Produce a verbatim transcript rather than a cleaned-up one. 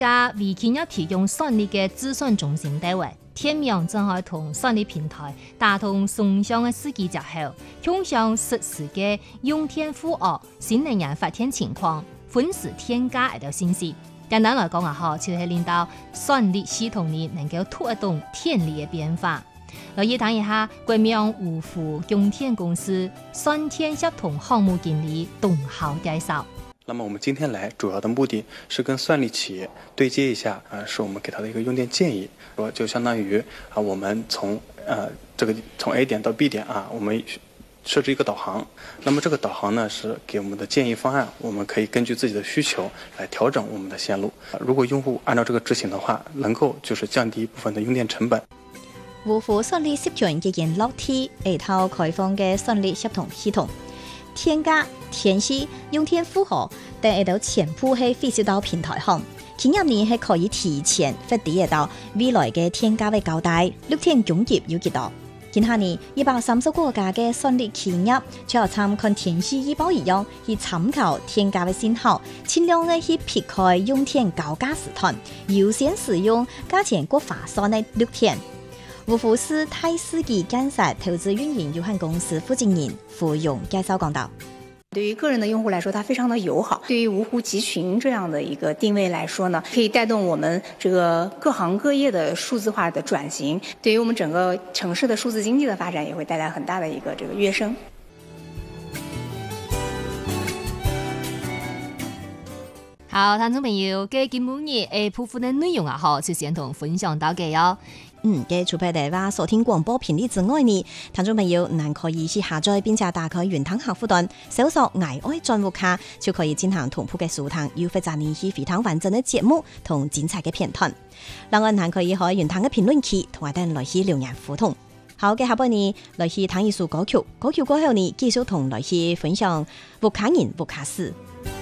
家为企业提供算力嘅资讯中心地位，天明正好同算力平台打通双向嘅司机接口，共享实时嘅用电负荷、新能源发电情况、分时天价嘅信息。简单来讲啊，吼，就是令到算力系统里能够推动电力嘅变化。来一谈一下国民五福用电公司算电协同项目经理董浩介绍。 那么我们今天来主要的目的是跟算力企业对接一下，啊、呃，是我们给他的一个用电建议，说就相当于啊、呃，我们从呃这个从 A 点到 B 点啊，我们设置一个导航，那么这个导航呢是给我们的建议方案，我们可以根据自己的需求来调整我们的线路。呃、如果用户按照这个执行的话，能够就是降低一部分的用电成本。 五福算力集團已經落地一套開放嘅算力協同系統，天價、天息、用電負荷等一道全部係飛銷到平台上，企業呢係可以提前發地到未來嘅天價嘅交代，綠電供給有幾多。今下呢，一百三十個家嘅算力企業，就好參看天氣預報一樣，去參考天價嘅信號，盡量嘅去避開用電高價時段，優先使用價錢過划算嘅綠電。五福市太司機建設投資運營有限公司負責人傅勇介紹講道。 对于个人的用户来说，它非常的友好。对于芜湖集群这样的一个定位来说呢，可以带动我们这个各行各业的数字化的转型，对于我们整个城市的数字经济的发展也会带来很大的一个这个跃升。 好，聽眾朋友，嘅今每日誒部分嘅內容啊，好，就先同分享到嘅哦。 嗯，嘅除咗大家收聽廣播頻率之外呢，聽眾朋友嗱可以去下載並且打開雲湯客戶端，搜索愛愛專戶卡，就可以進行同步嘅收聽，要負責你去非常完整嘅節目同精彩嘅片段。另外，還可以喺雲湯嘅評論區同我哋來去留言互動。好嘅，下半呢來去聽一首歌曲，歌曲過後呢繼續同來去分享烏卡人烏卡事。